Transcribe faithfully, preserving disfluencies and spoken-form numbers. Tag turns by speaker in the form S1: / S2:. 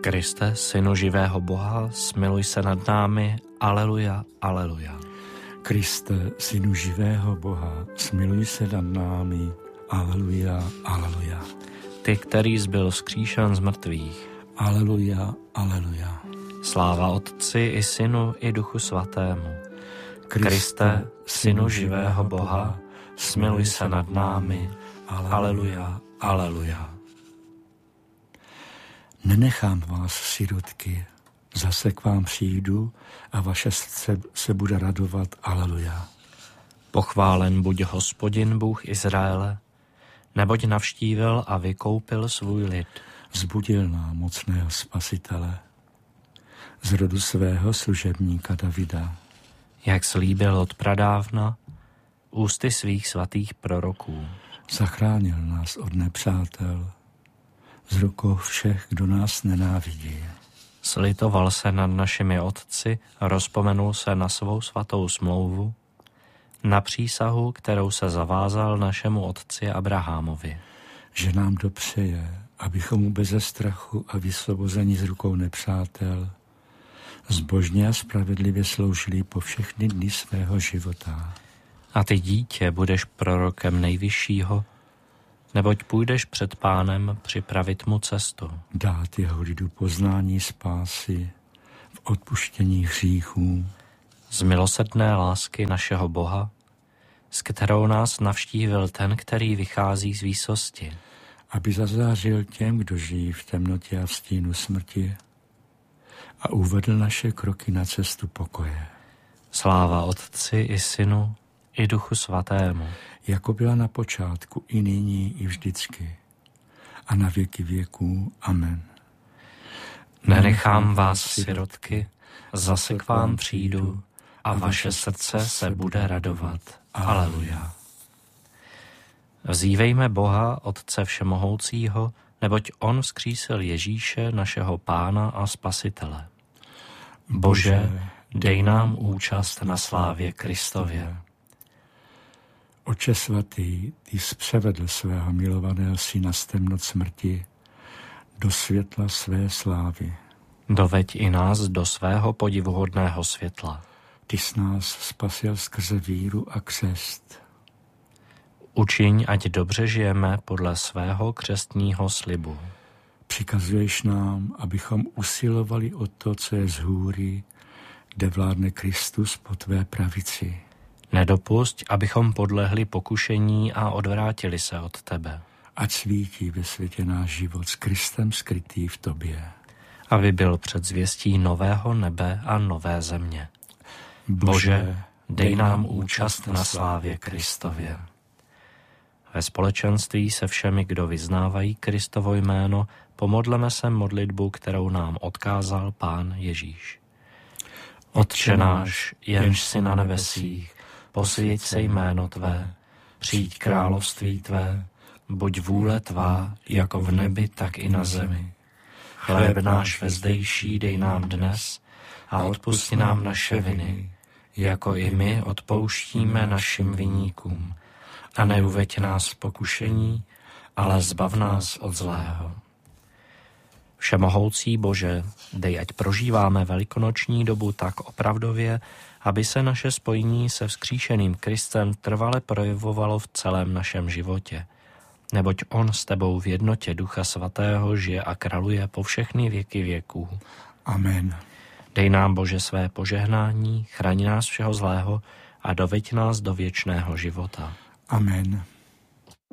S1: Kriste, Synu živého Boha, smiluj se nad námi. Aleluja, aleluja.
S2: Kriste, Synu živého Boha, smiluj se nad námi. Aleluja, aleluja.
S1: Ty, který zbyl vzkříšen z mrtvých.
S2: Aleluja, aleluja.
S1: Sláva Otci i Synu i Duchu Svatému. Kriste, Synu živého Boha, smiluj se nad námi. Aleluja, aleluja.
S2: Nenechám vás, sirotky, zase k vám přijdu a vaše srdce se bude radovat. Aleluja.
S1: Pochválen buď Hospodin, Bůh Izraele, neboť navštívil a vykoupil svůj lid.
S2: Vzbudil nám mocného Spasitele z rodu svého služebníka Davida.
S1: Jak slíbil od pradávna ústy svých svatých proroků.
S2: Zachránil nás od nepřátel, z rukou všech, kdo nás nenávidí.
S1: Slitoval se nad našimi otci a rozpomenul se na svou svatou smlouvu, na přísahu, kterou se zavázal našemu otci Abrahamovi.
S2: Že nám dopřeje, abychom mu beze strachu a vysvobození z rukou nepřátel zbožně a spravedlivě sloužili po všechny dny svého života.
S1: A ty, dítě, budeš prorokem Nejvyššího, neboť půjdeš před Pánem připravit mu cestu.
S2: Dát jeho lidu poznání spásy v odpuštění hříchů.
S1: Z milosrdné lásky našeho Boha, s kterou nás navštívil ten, který vychází z výsosti.
S2: Aby zazářil těm, kdo žijí v temnotě a v stínu smrti a uvedl naše kroky na cestu pokoje.
S1: Sláva Otci i Synu i Duchu Svatému.
S2: Jako byla na počátku, i nyní, i vždycky. A na věky věků. Amen.
S1: Nenechám vás, sirotky, zase k vám přijdu a vaše srdce se bude radovat. Aleluja. Vzívejme Boha, Otce Všemohoucího, neboť On vzkřísil Ježíše, našeho Pána a Spasitele. Bože, dej nám účast na slávě Kristově.
S2: Otče svatý, ty jsi převedl svého milovaného syna z temnot smrti do světla své slávy.
S1: Doveď i nás do svého podivuhodného světla.
S2: Ty jsi nás spasil skrze víru a křest.
S1: Učiň, ať dobře žijeme podle svého křestního slibu.
S2: Přikazuješ nám, abychom usilovali o to, co je z hůry, kde vládne Kristus po tvé pravici.
S1: Nedopusť, abychom podlehli pokušení a odvrátili se od tebe.
S2: Ať svítí ve světě náš život s Kristem skrytý v tobě.
S1: Aby byl před zvěstí nového nebe a nové země. Bože, dej nám účast na slávě Kristově. Ve společenství se všemi, kdo vyznávají Kristovo jméno, pomodleme se modlitbu, kterou nám odkázal Pán Ježíš. Otče náš, jenž jsi na nebesích, posvěť se jméno tvé, přijď království tvé, buď vůle tvá, jako v nebi, tak i na zemi. Chléb náš vezdejší dej nám dnes a odpusti nám naše viny, jako i my odpouštíme našim viníkům. A neuveď nás v pokušení, ale zbav nás od zlého. Všemohoucí Bože, dej, ať prožíváme velikonoční dobu tak opravdově, aby se naše spojení se vzkříšeným Kristem trvale projevovalo v celém našem životě. Neboť on s tebou v jednotě Ducha Svatého žije a králuje po všechny věky věků.
S2: Amen.
S1: Dej nám, Bože, své požehnání, chraň nás všeho zlého a doveď nás do věčného života.
S2: Amen.